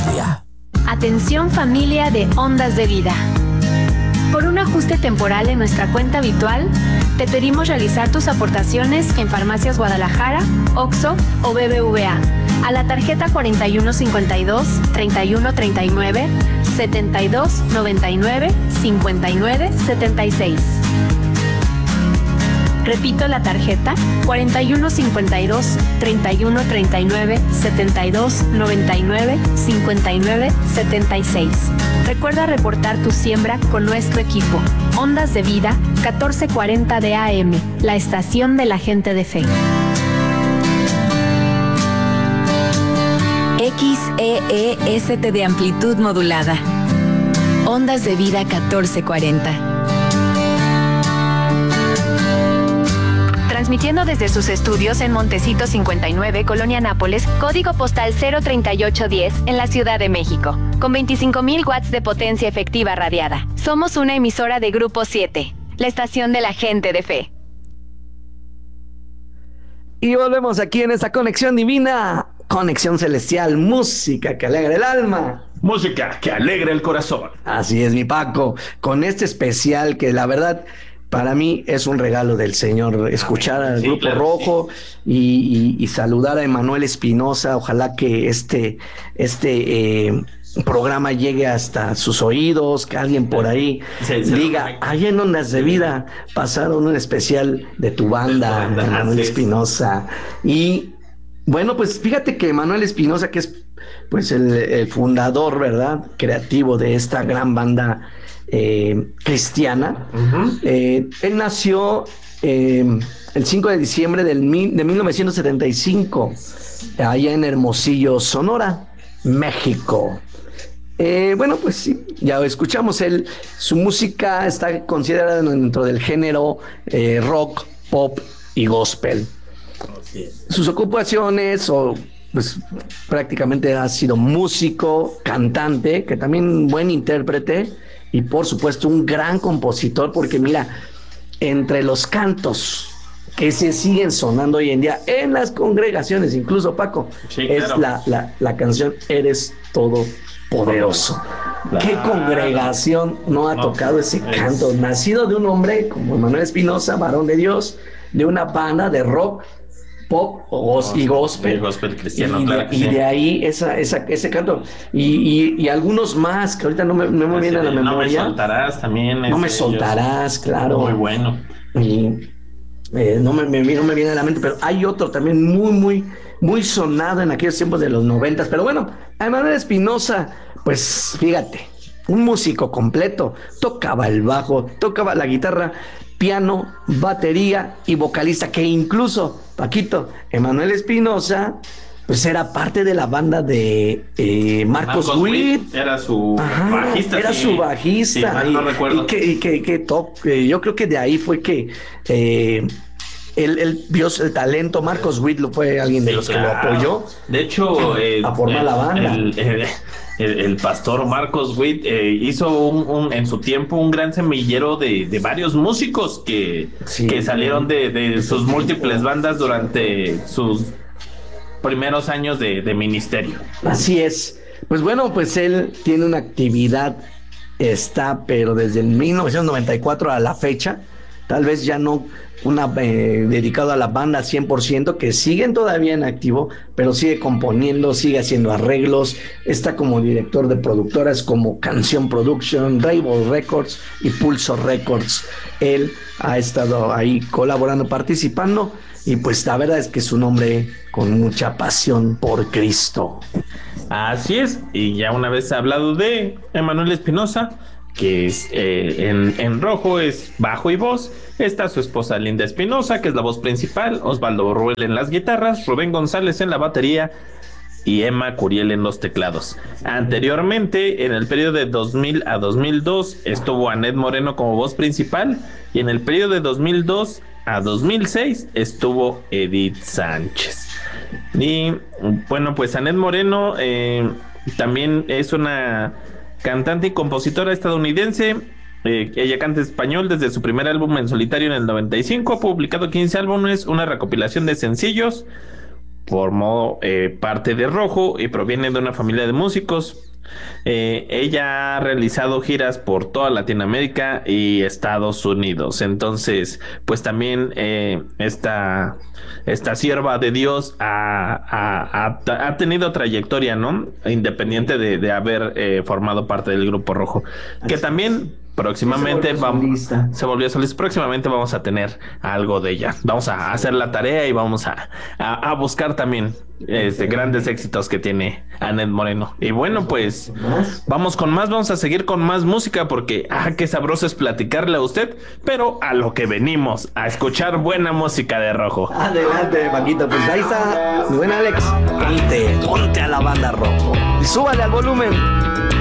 familia. Atención familia de Ondas de Vida. Por un ajuste temporal en nuestra cuenta habitual, te pedimos realizar tus aportaciones en Farmacias Guadalajara, OXXO o BBVA a la tarjeta 4152 3139 7299 5976. Repito la tarjeta 4152 3139 7299 5976. Recuerda reportar tu siembra con nuestro equipo. Ondas de Vida 1440 de AM, la estación de la gente de fe. XEEST de amplitud modulada. Ondas de Vida 1440. Transmitiendo desde sus estudios en Montecito 59, Colonia Nápoles, código postal 03810, en la Ciudad de México, con 25,000 watts de potencia efectiva radiada. Somos una emisora de Grupo 7, la estación de la gente de fe. Y volvemos aquí en esta conexión divina, conexión celestial, música que alegra el alma. Música que alegra el corazón. Así es, mi Paco, con este especial que la verdad... Para mí es un regalo del Señor escuchar al Grupo Rojo y saludar a Emanuel Espinosa. Ojalá que este programa llegue hasta sus oídos, que alguien por ahí diga, allá en Ondas de Vida pasaron un especial de tu banda, Emanuel Espinosa. Y bueno, pues fíjate que Emanuel Espinosa, que es pues el fundador, ¿verdad?, creativo de esta gran banda cristiana. Él nació el 5 de diciembre de 1975 allá en Hermosillo, Sonora, México. Bueno, pues sí, ya escuchamos su música está considerada dentro del género rock, pop y gospel. Sus ocupaciones pues prácticamente ha sido músico, cantante, que también buen intérprete y por supuesto un gran compositor, porque mira, entre los cantos que se siguen sonando hoy en día en las congregaciones, incluso Paco, sí, es claro, la canción Eres Todopoderoso. Claro. ¿Qué congregación no ha tocado ese canto? Nacido de un hombre como Emanuel Espinosa, varón de Dios, de una banda de rock, pop y gospel. El gospel cristiano, y de ahí ese canto. Y algunos más que ahorita no me vienen a la memoria. No me soltarás también. No me soltarás, claro. Muy bueno. Y no me viene a la mente, pero hay otro también muy sonado en aquellos tiempos de los 90. Pero bueno, a Emanuel Espinosa, pues fíjate, un músico completo. Tocaba el bajo, tocaba la guitarra, piano, batería y vocalista, que incluso, Paquito, Emanuel Espinosa, pues era parte de la banda de Marcos Witt. Era su bajista. Era su bajista. Sí, no recuerdo. Yo creo que de ahí fue que él vio el talento. Marcos Witt fue alguien de los que lo apoyó. De hecho, a formar la banda. El pastor Marcos Witt hizo en su tiempo un gran semillero de varios músicos que salieron de sus múltiples bandas durante sus primeros años de ministerio. Así es. Pues bueno, pues él tiene una actividad, pero desde el 1994 a la fecha, tal vez ya no dedicado a la banda 100%, que siguen todavía en activo, pero sigue componiendo, sigue haciendo arreglos, está como director de productoras como Canción Production, Rebel Records y Pulso Records. Él ha estado ahí colaborando, participando, y pues la verdad es que es un hombre con mucha pasión por Cristo. Así es, y ya una vez hablado de Emanuel Espinosa, que es en rojo es bajo y voz. Está su esposa Linda Espinosa, que es la voz principal, Osvaldo Ruel en las guitarras, Rubén González en la batería y Emma Curiel en los teclados. Anteriormente, en el periodo de 2000 a 2002, estuvo Anet Moreno como voz principal, y en el periodo de 2002 a 2006 estuvo Edith Sánchez. Y bueno, pues Anet Moreno también es una cantante y compositora estadounidense. Ella canta español desde su primer álbum en solitario en el 95. Ha publicado 15 álbumes, una recopilación de sencillos, formó parte de Rojo y proviene de una familia de músicos. Ella ha realizado giras por toda Latinoamérica y Estados Unidos. Entonces, pues también esta sierva de Dios ha tenido trayectoria, ¿no? Independiente de haber formado parte del Grupo Rojo. Que también próximamente se volvió solista. Próximamente vamos a tener algo de ella. Vamos a hacer la tarea y vamos a buscar también grandes éxitos que tiene Anet Moreno. Y bueno, pues vamos con más, vamos a seguir con más música porque qué sabroso es platicarle a usted, pero a lo que venimos, a escuchar buena música de Rojo. Adelante, Paquito, pues ahí está mi buen Alex. Ponte a la banda Rojo y súbale al volumen.